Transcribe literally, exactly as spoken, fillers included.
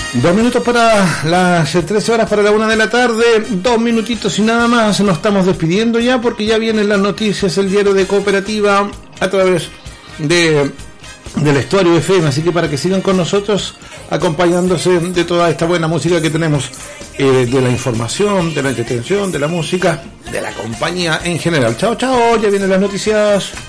Dos minutos para las trece horas para la una de la tarde, dos minutitos y nada más. Nos estamos despidiendo ya porque ya vienen las noticias, el diario de Cooperativa a través de del Estuario F M, así que para que sigan con nosotros acompañándose de toda esta buena música que tenemos, eh, de la información, de la entretención, de la música, de la compañía en general. Chao, chao, ya vienen las noticias.